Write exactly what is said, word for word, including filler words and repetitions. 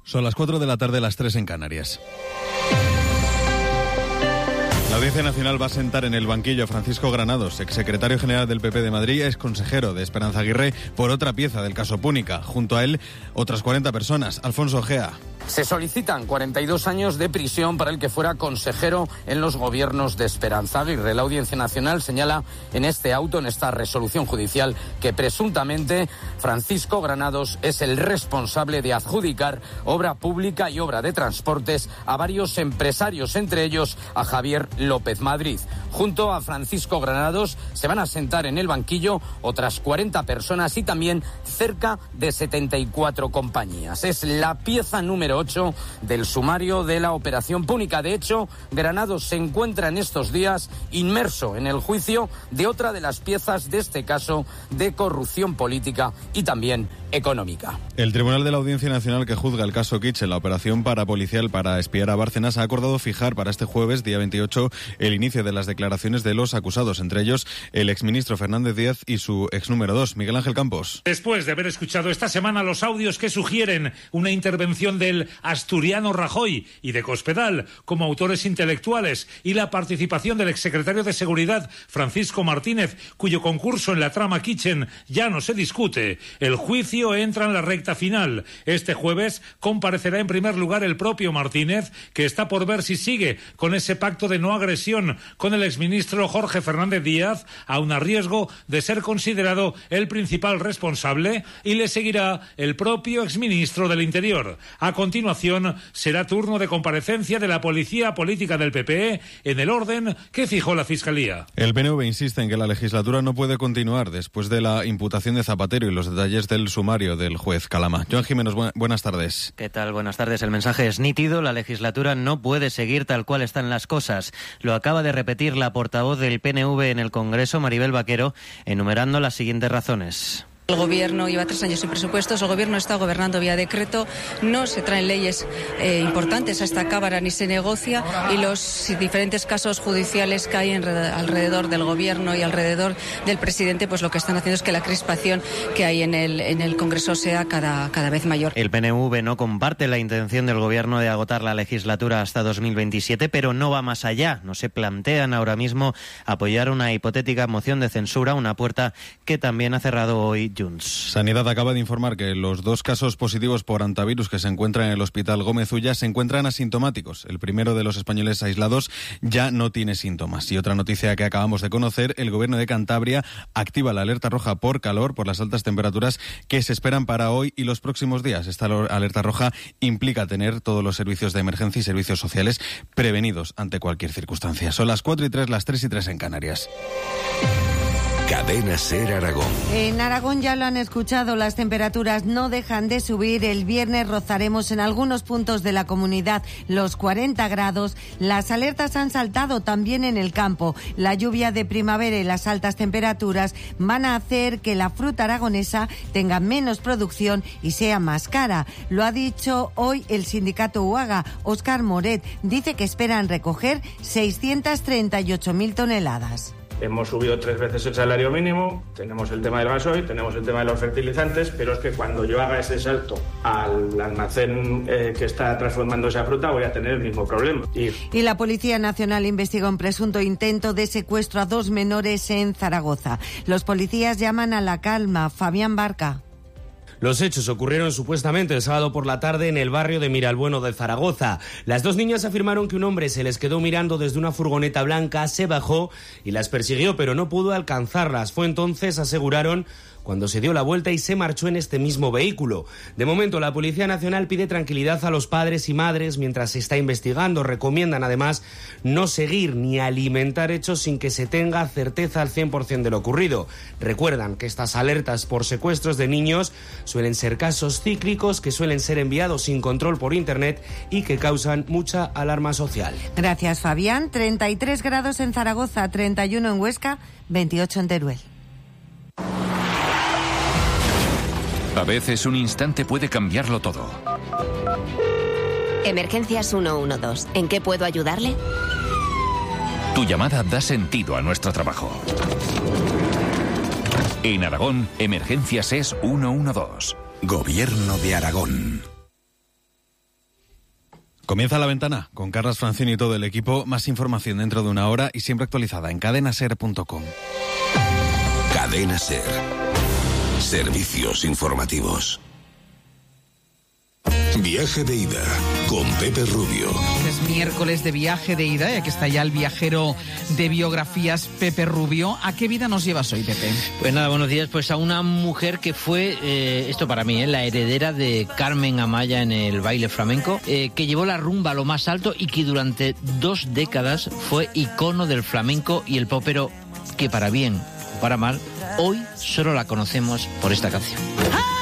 Son las cuatro de la tarde, las tres en Canarias. La Audiencia Nacional va a sentar en el banquillo a Francisco Granados, exsecretario general del P P de Madrid, ex consejero de Esperanza Aguirre, por otra pieza del caso Púnica. Junto a él, otras cuarenta personas. Alfonso Ojea. Se solicitan cuarenta y dos años de prisión para el que fuera consejero en los gobiernos de Esperanza Aguirre. La Audiencia Nacional señala en este auto, en esta resolución judicial, que presuntamente Francisco Granados es el responsable de adjudicar obra pública y obra de transportes a varios empresarios, entre ellos a Javier López Madrid. Junto a Francisco Granados se van a sentar en el banquillo otras cuarenta personas y también cerca de setenta y cuatro compañías. Es la pieza número ocho del sumario de la operación Púnica. De hecho, Granados se encuentra en estos días inmerso en el juicio de otra de las piezas de este caso de corrupción política y también económica. El Tribunal de la Audiencia Nacional que juzga el caso Kitchen, la operación parapolicial para espiar a Bárcenas, ha acordado fijar para este jueves, día veintiocho, el inicio de las declaraciones de los acusados, entre ellos el exministro Fernández Díaz y su ex número dos, Miguel Ángel Campos. Después de haber escuchado esta semana los audios que sugieren una intervención del asturiano Rajoy y de Cospedal como autores intelectuales y la participación del exsecretario de Seguridad Francisco Martínez, cuyo concurso en la trama Kitchen ya no se discute, el juicio entra en la recta final. Este jueves comparecerá en primer lugar el propio Martínez, que está por ver si sigue con ese pacto de no agresión con el exministro Jorge Fernández Díaz, aun a riesgo de ser considerado el principal responsable, y le seguirá el propio exministro del Interior. A continuación, será turno de comparecencia de la policía política del P P en el orden que fijó la Fiscalía. El P N V insiste en que la legislatura no puede continuar después de la imputación de Zapatero y los detalles del sumario del juez Calama. Joan Jiménez, bu- buenas tardes. ¿Qué tal? Buenas tardes. El mensaje es nítido. La legislatura no puede seguir tal cual están las cosas. Lo acaba de repetir la portavoz del P N V en el Congreso, Maribel Vaquero, enumerando las siguientes razones. El Gobierno lleva tres años sin presupuestos, el Gobierno está gobernando vía decreto, no se traen leyes eh, importantes a esta Cámara ni se negocia, y los diferentes casos judiciales que hay en, alrededor del Gobierno y alrededor del presidente, pues lo que están haciendo es que la crispación que hay en el, en el Congreso sea cada, cada vez mayor. El P N V no comparte la intención del Gobierno de agotar la legislatura hasta dos mil veintisiete, pero no va más allá. No se plantean ahora mismo apoyar una hipotética moción de censura, una puerta que también ha cerrado hoy Junts. Sanidad acaba de informar que los dos casos positivos por hantavirus que se encuentran en el Hospital Gómez Ulla se encuentran asintomáticos. El primero de los españoles aislados ya no tiene síntomas. Y otra noticia que acabamos de conocer, el Gobierno de Cantabria activa la alerta roja por calor, por las altas temperaturas que se esperan para hoy y los próximos días. Esta alerta roja implica tener todos los servicios de emergencia y servicios sociales prevenidos ante cualquier circunstancia. Son las cuatro y tres, las tres y tres en Canarias. Cadena Ser Aragón. En Aragón ya lo han escuchado, las temperaturas no dejan de subir. El viernes rozaremos en algunos puntos de la comunidad los cuarenta grados. Las alertas han saltado también en el campo. La lluvia de primavera y las altas temperaturas van a hacer que la fruta aragonesa tenga menos producción y sea más cara. Lo ha dicho hoy el sindicato UAGA. Óscar Moret dice que esperan recoger seiscientas treinta y ocho mil toneladas. Hemos subido tres veces el salario mínimo, tenemos el tema del gasoil, tenemos el tema de los fertilizantes, pero es que cuando yo haga ese salto al almacén eh, que está transformando esa fruta voy a tener el mismo problema. Y... y la Policía Nacional investiga un presunto intento de secuestro a dos menores en Zaragoza. Los policías llaman a la calma. Fabián Barca. Los hechos ocurrieron supuestamente el sábado por la tarde en el barrio de Miralbueno de Zaragoza. Las dos niñas afirmaron que un hombre se les quedó mirando desde una furgoneta blanca, se bajó y las persiguió, pero no pudo alcanzarlas. Fue entonces, aseguraron, cuando se dio la vuelta y se marchó en este mismo vehículo. De momento, la Policía Nacional pide tranquilidad a los padres y madres mientras se está investigando. Recomiendan, además, no seguir ni alimentar hechos sin que se tenga certeza al cien por ciento de lo ocurrido. Recuerdan que estas alertas por secuestros de niños suelen ser casos cíclicos que suelen ser enviados sin control por Internet y que causan mucha alarma social. Gracias, Fabián. treinta y tres grados en Zaragoza, treinta y uno en Huesca, veintiocho en Teruel. A veces un instante puede cambiarlo todo. Emergencias ciento doce. ¿En qué puedo ayudarle? Tu llamada da sentido a nuestro trabajo. En Aragón, Emergencias es ciento doce. Gobierno de Aragón. Comienza La Ventana con Carlas Francini y todo el equipo. Más información dentro de una hora y siempre actualizada en cadena ser punto com. Cadena Ser. Servicios informativos. Viaje de ida con Pepe Rubio. Es miércoles de viaje de ida y aquí está ya el viajero de biografías, Pepe Rubio. ¿A qué vida nos llevas hoy, Pepe? Pues nada, buenos días. Pues a una mujer que fue, eh, esto para mí, eh, la heredera de Carmen Amaya en el baile flamenco, eh, que llevó la rumba a lo más alto y que durante dos décadas fue icono del flamenco y el pop, pero que para bien o para mal, hoy solo la conocemos por esta canción.